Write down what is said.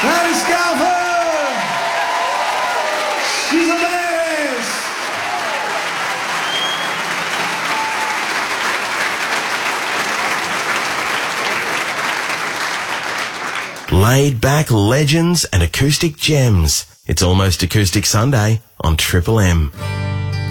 Larry Scarford! She's a mess! Laid-back legends and acoustic gems. It's Almost Acoustic Sunday on Triple M.